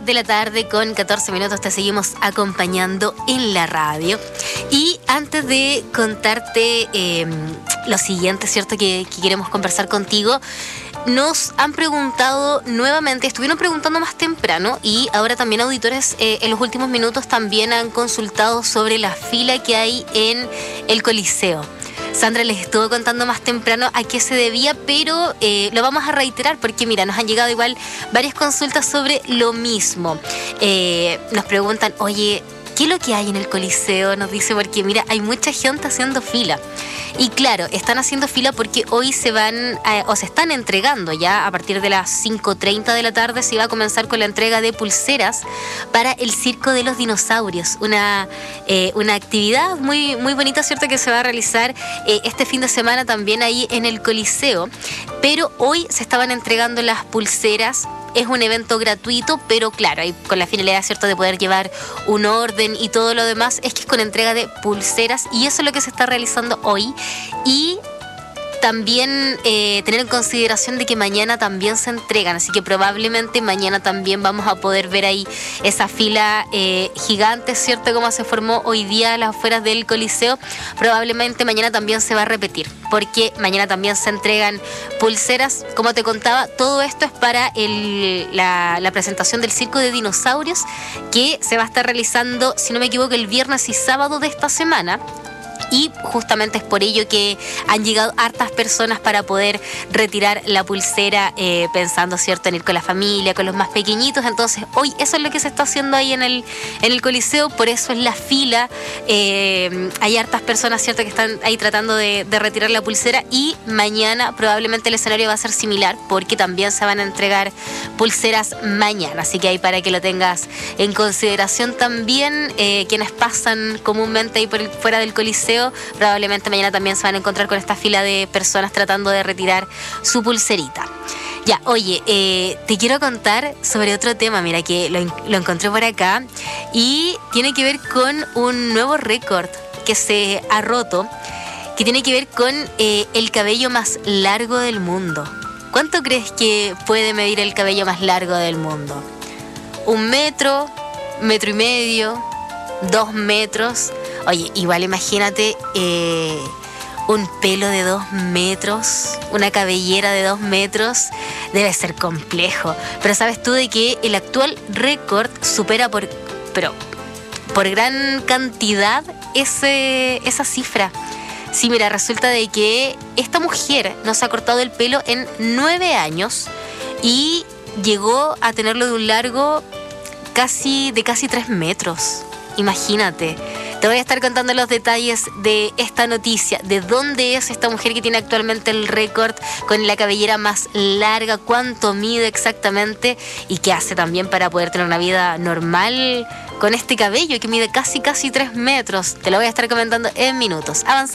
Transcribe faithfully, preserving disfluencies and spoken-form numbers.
de la tarde con catorce minutos te seguimos acompañando en la radio. Y antes de contarte eh, lo siguiente, ¿cierto? Que, que queremos conversar contigo, nos han preguntado nuevamente, estuvieron preguntando más temprano y ahora también auditores eh, en los últimos minutos también han consultado sobre la fila que hay en el Coliseo. Sandra les estuvo contando más temprano a qué se debía, pero eh, lo vamos a reiterar porque, mira, nos han llegado igual varias consultas sobre lo mismo. Eh, nos preguntan, oye, ¿qué es lo que hay en el Coliseo? Nos dice, porque mira, hay mucha gente haciendo fila. Y claro, están haciendo fila porque hoy se van, eh, o se están entregando ya a partir de las cinco treinta de la tarde, se va a comenzar con la entrega de pulseras para el Circo de los Dinosaurios. Una, eh, una actividad muy, muy bonita, ¿cierto? Que se va a realizar eh, este fin de semana también ahí en el Coliseo. Pero hoy se estaban entregando las pulseras. Es un evento gratuito, pero claro, y con la finalidad, ¿cierto?, de poder llevar un orden y todo lo demás, es que es con entrega de pulseras y eso es lo que se está realizando hoy. Y también eh, tener en consideración de que mañana también se entregan, así que probablemente mañana también vamos a poder ver ahí esa fila eh, gigante, ¿cierto?, como se formó hoy día a las afueras del Coliseo. Probablemente mañana también se va a repetir, porque mañana también se entregan pulseras. Como te contaba, todo esto es para el, la, la presentación del Circo de Dinosaurios, que se va a estar realizando, si no me equivoco, el viernes y sábado de esta semana. Y justamente es por ello que han llegado hartas personas para poder retirar la pulsera, eh, pensando, ¿cierto?, en ir con la familia, con los más pequeñitos. Entonces, hoy eso es lo que se está haciendo ahí en el, en el Coliseo, por eso es la fila. Eh, hay hartas personas, ¿cierto?, que están ahí tratando de, de retirar la pulsera. Y mañana probablemente el escenario va a ser similar, porque también se van a entregar pulseras mañana. Así que ahí para que lo tengas en consideración también, eh, quienes pasan comúnmente ahí por el, fuera del Coliseo, probablemente mañana también se van a encontrar con esta fila de personas tratando de retirar su pulserita. Ya, oye, eh, te quiero contar sobre otro tema, mira, que lo, lo encontré por acá y tiene que ver con un nuevo récord que se ha roto, que tiene que ver con eh, el cabello más largo del mundo. ¿Cuánto crees que puede medir el cabello más largo del mundo? ¿Un metro? ¿Metro y medio? ¿Dos metros? Oye, igual imagínate eh, un pelo de dos metros, una cabellera de dos metros, debe ser complejo. Pero sabes tú de que el actual récord supera por, pero, por gran cantidad ese, esa cifra. Sí, mira, resulta de que esta mujer nos ha cortado el pelo en nueve años y llegó a tenerlo de un largo casi de casi tres metros. Imagínate. Te voy a estar contando los detalles de esta noticia, de dónde es esta mujer que tiene actualmente el récord con la cabellera más larga, cuánto mide exactamente y qué hace también para poder tener una vida normal con este cabello que mide casi casi tres metros. Te lo voy a estar comentando en minutos. Avanzamos.